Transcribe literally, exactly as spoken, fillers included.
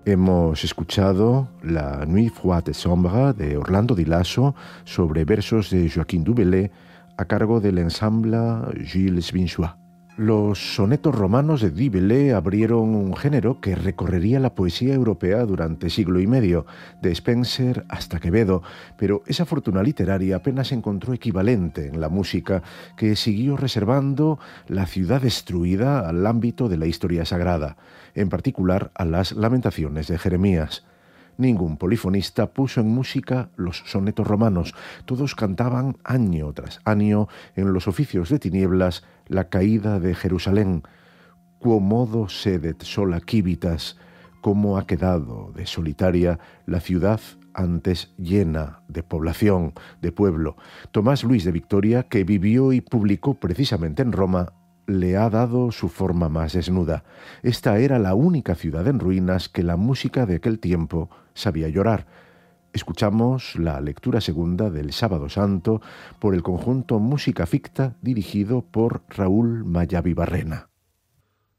Hemos escuchado La Nuit froide et sombre de Orlando Di Lasso sobre versos de Joaquín Dubélé a cargo del ensamble Gilles Binchois. Los sonetos romanos de Dubélé abrieron un género que recorrería la poesía europea durante siglo y medio, de Spenser hasta Quevedo, pero esa fortuna literaria apenas encontró equivalente en la música, que siguió reservando la ciudad destruida al ámbito de la historia sagrada, en particular a las lamentaciones de Jeremías. Ningún polifonista puso en música los sonetos romanos. Todos cantaban año tras año en los oficios de tinieblas la caída de Jerusalén. Quo modo sedet sola civitas, cómo ha quedado de solitaria la ciudad antes llena de población, de pueblo. Tomás Luis de Victoria, que vivió y publicó precisamente en Roma, le ha dado su forma más desnuda. Esta era la única ciudad en ruinas que la música de aquel tiempo sabía llorar. Escuchamos la lectura segunda del Sábado Santo por el conjunto Música Ficta, dirigido por Raúl Mallavi Barrena.